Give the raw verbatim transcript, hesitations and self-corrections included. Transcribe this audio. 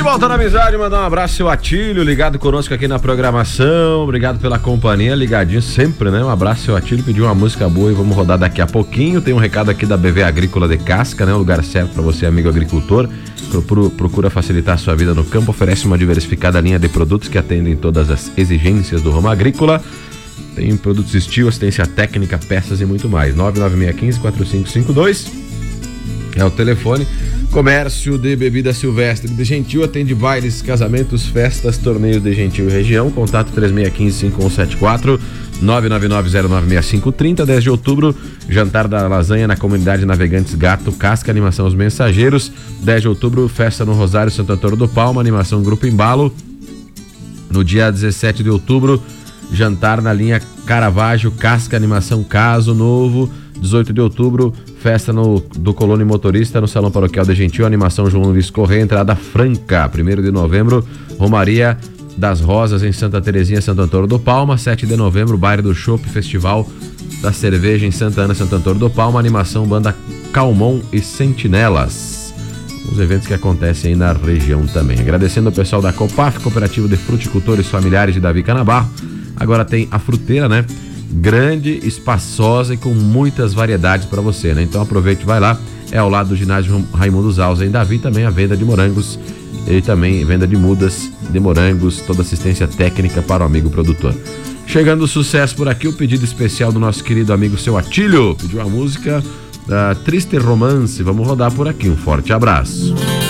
volta na amizade, mandar um abraço, seu Atílio, ligado conosco aqui na programação. Obrigado pela companhia, ligadinho sempre, né? Um abraço, seu Atílio, pediu uma música boa e vamos rodar daqui a pouquinho. Tem um recado aqui da B V Agrícola de Casca, né? O lugar certo para você, amigo agricultor. Procura, procura facilitar a sua vida no campo, oferece uma diversificada linha de produtos que atendem todas as exigências do ramo agrícola. Tem produtos estilo, assistência técnica, peças e muito mais. nove nove seis um cinco, quatro cinco cinco dois é o telefone. Comércio de bebida Silvestre de Gentil, atende bailes, casamentos, festas, torneios de Gentil e região. Contato três seis um cinco, cinco um sete quatro, nove nove nove zero nove seis cinco três zero. dez de outubro, jantar da lasanha na comunidade Navegantes Gato Casca, animação Os Mensageiros. dez de outubro, festa no Rosário Santo Antônio do Palma, animação Grupo Embalo. No dia dezessete de outubro, jantar na linha Caravaggio Casca, animação Caso Novo. dezoito de outubro, festa no, do Colônia Motorista no Salão Paroquial de Gentil, animação João Luiz Correia, entrada franca. primeiro de novembro, Romaria das Rosas em Santa Terezinha, Santo Antônio do Palma. sete de novembro, Baile do Chopp, Festival da Cerveja em Santa Ana, Santo Antônio do Palma, animação Banda Calmon e Sentinelas. Os eventos que acontecem aí na região também. Agradecendo ao pessoal da Copaf, Cooperativa de Fruticultores Familiares de Davi Canabarro. Agora tem a fruteira, né? Grande, espaçosa e com muitas variedades para você, né? Então aproveite e vai lá. É ao lado do ginásio Raimundo Zalza em Davi, também a venda de morangos e também venda de mudas de morangos, toda assistência técnica para o amigo produtor. Chegando o sucesso por aqui, o pedido especial do nosso querido amigo seu Atílio, pediu a música da Triste Romance. Vamos rodar por aqui, um forte abraço.